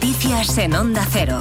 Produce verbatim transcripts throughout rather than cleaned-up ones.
Noticias en Onda Cero.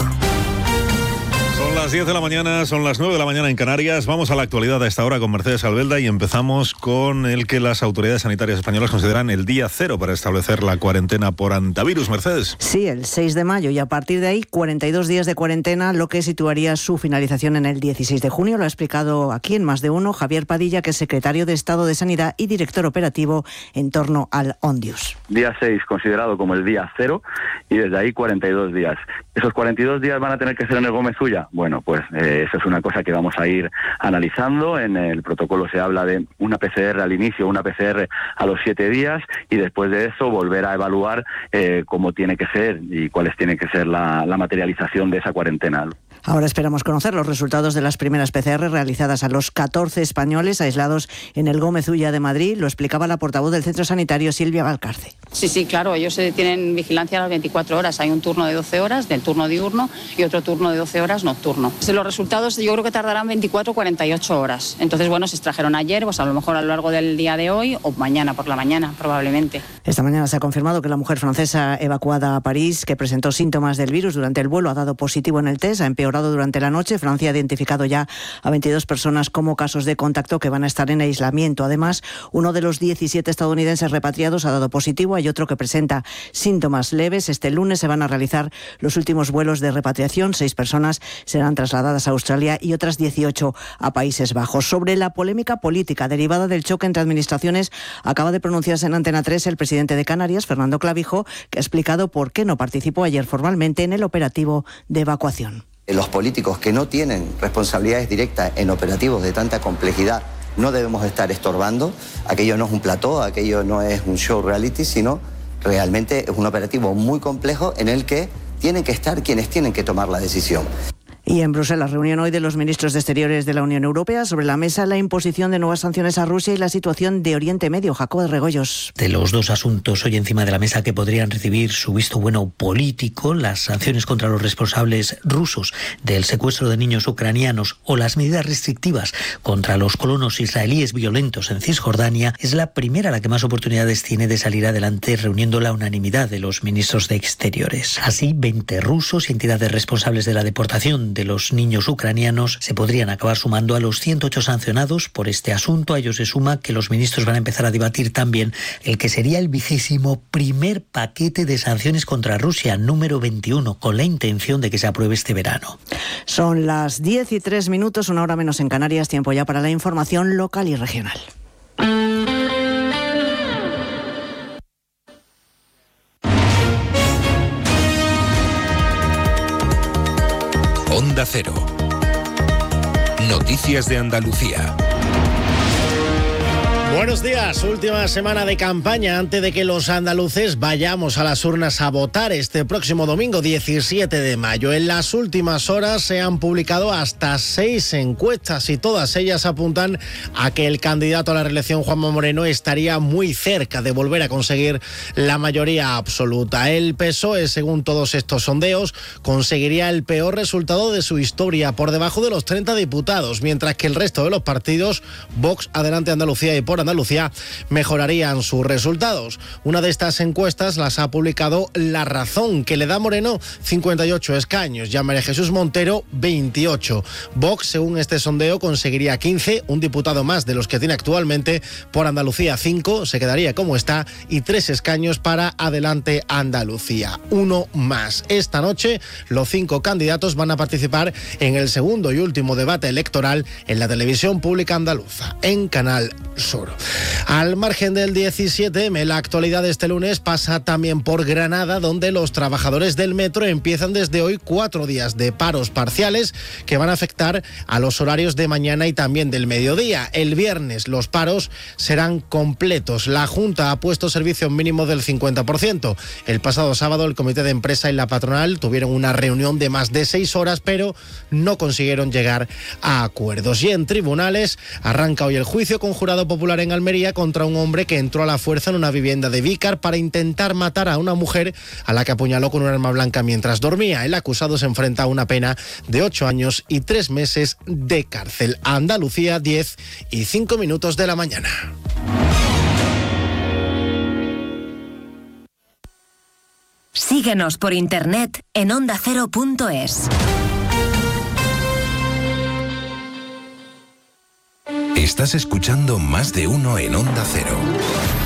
Son las diez de la mañana, son las nueve de la mañana en Canarias. Vamos a la actualidad a esta hora con Mercedes Albelda y empezamos con el que las autoridades sanitarias españolas consideran el día cero para establecer la cuarentena por hantavirus. Mercedes. Sí, el seis de mayo y a partir de ahí cuarenta y dos días de cuarentena, lo que situaría su finalización en el dieciséis de junio. Lo ha explicado aquí en Más de Uno Javier Padilla, que es secretario de Estado de Sanidad y director operativo en torno al Ondius. Día seis considerado como el día cero y desde ahí cuarenta y dos días. ¿Esos cuarenta y dos días van a tener que ser en el Gómez Ulla? Bueno, pues eh, eso es una cosa que vamos a ir analizando. En el protocolo se habla de una P C R al inicio, una P C R a los siete días y después de eso volver a evaluar eh, cómo tiene que ser y cuáles tiene que ser la, la materialización de esa cuarentena. Ahora esperamos conocer los resultados de las primeras P C R realizadas a los catorce españoles aislados en el Gómez Ulla de Madrid. Lo explicaba la portavoz del centro sanitario, Silvia Valcarce. Sí, sí, claro, ellos tienen vigilancia a las veinticuatro horas. Hay un turno de doce horas del turno diurno y otro turno de doce horas nocturno. Los resultados yo creo que tardarán veinticuatro a cuarenta y ocho horas. Entonces, bueno, se extrajeron ayer, pues a lo mejor a lo largo del día de hoy o mañana por la mañana, probablemente. Esta mañana se ha confirmado que la mujer francesa evacuada a París, que presentó síntomas del virus durante el vuelo, ha dado positivo en el test, ha empeorado durante la noche. Francia ha identificado ya a veintidós personas como casos de contacto que van a estar en aislamiento. Además, uno de los diecisiete estadounidenses repatriados ha dado positivo. Hay otro que presenta síntomas leves. Este lunes se van a realizar los últimos vuelos de repatriación. Seis personas serán trasladadas a Australia y otras dieciocho a Países Bajos. Sobre la polémica política derivada del choque entre administraciones, acaba de pronunciarse en Antena tres el presidente de Canarias, Fernando Clavijo, que ha explicado por qué no participó ayer formalmente en el operativo de evacuación. Los políticos que no tienen responsabilidades directas en operativos de tanta complejidad no debemos estar estorbando. Aquello no es un plató, aquello no es un show reality, sino realmente es un operativo muy complejo en el que tienen que estar quienes tienen que tomar la decisión. Y en Bruselas, reunión hoy de los ministros de Exteriores de la Unión Europea. Sobre la mesa, la imposición de nuevas sanciones a Rusia y la situación de Oriente Medio. Jacobo de Regoyos. De los dos asuntos hoy encima de la mesa que podrían recibir su visto bueno político, las sanciones contra los responsables rusos del secuestro de niños ucranianos o las medidas restrictivas contra los colonos israelíes violentos en Cisjordania, es la primera la que más oportunidades tiene de salir adelante reuniendo la unanimidad de los ministros de Exteriores. Así, veinte rusos y entidades responsables de la deportación de los niños ucranianos se podrían acabar sumando a los ciento ocho sancionados por este asunto. A ello se suma que los ministros van a empezar a debatir también el que sería el vigésimo primer paquete de sanciones contra Rusia, número veintiuno, con la intención de que se apruebe este verano. Son las diez y tres minutos, una hora menos en Canarias, tiempo ya para la información local y regional. Onda Cero. Noticias de Andalucía. Buenos días, última semana de campaña antes de que los andaluces vayamos a las urnas a votar este próximo domingo diecisiete de mayo. En las últimas horas se han publicado hasta seis encuestas y todas ellas apuntan a que el candidato a la reelección, Juanma Moreno, estaría muy cerca de volver a conseguir la mayoría absoluta. El P S O E, según todos estos sondeos, conseguiría el peor resultado de su historia, por debajo de los treinta diputados, mientras que el resto de los partidos, Vox, Adelante Andalucía y Por Andalucía, mejorarían sus resultados. Una de estas encuestas las ha publicado La Razón, que le da a Moreno cincuenta y ocho escaños y a María Jesús Montero veintiocho. Vox, según este sondeo, conseguiría quince, un diputado más de los que tiene actualmente. Por Andalucía cinco, se quedaría como está, y tres escaños para Adelante Andalucía, uno más. Esta noche los cinco candidatos van a participar en el segundo y último debate electoral en la televisión pública andaluza, en Canal Sur. Al margen del diecisiete eme, la actualidad de este lunes pasa también por Granada, donde los trabajadores del metro empiezan desde hoy cuatro días de paros parciales que van a afectar a los horarios de mañana y también del mediodía. El viernes los paros serán completos. La Junta ha puesto servicio mínimo del cincuenta por ciento. El pasado sábado el comité de empresa y la patronal tuvieron una reunión de más de seis horas, pero no consiguieron llegar a acuerdos. Y en tribunales arranca hoy el juicio con jurado popular en Almería contra un hombre que entró a la fuerza en una vivienda de Vícar para intentar matar a una mujer a la que apuñaló con un arma blanca mientras dormía. El acusado se enfrenta a una pena de ocho años y tres meses de cárcel. Andalucía, diez y cinco minutos de la mañana. Síguenos por internet en onda cero punto es. Estás escuchando Más de Uno en Onda Cero.